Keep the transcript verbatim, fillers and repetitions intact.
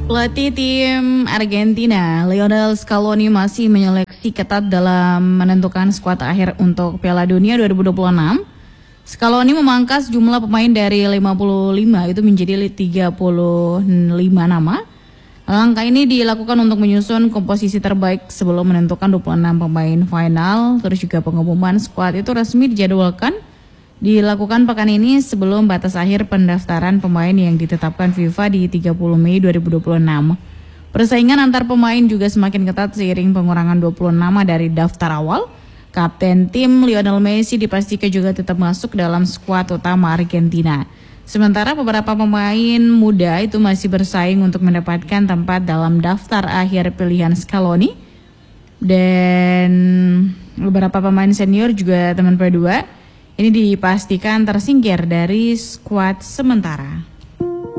Pelatih tim Argentina, Lionel Scaloni masih menyeleksi ketat dalam menentukan skuad akhir untuk Piala Dunia dua ribu dua puluh enam. Scaloni memangkas jumlah pemain dari lima puluh lima itu menjadi tiga puluh lima nama. Langkah ini dilakukan untuk menyusun komposisi terbaik sebelum menentukan dua puluh enam pemain final. Terus juga pengumuman skuad itu resmi dijadwalkan dilakukan pekan ini sebelum batas akhir pendaftaran pemain yang ditetapkan FIFA di tiga puluh Mei dua ribu dua puluh enam. Persaingan antar pemain juga semakin ketat seiring pengurangan dua puluh nama dari daftar awal. Kapten tim Lionel Messi dipastikan juga tetap masuk dalam skuad utama Argentina. Sementara beberapa pemain muda itu masih bersaing untuk mendapatkan tempat dalam daftar akhir pilihan Scaloni. Dan beberapa pemain senior juga teman P dua ini dipastikan tersingkir dari skuad sementara.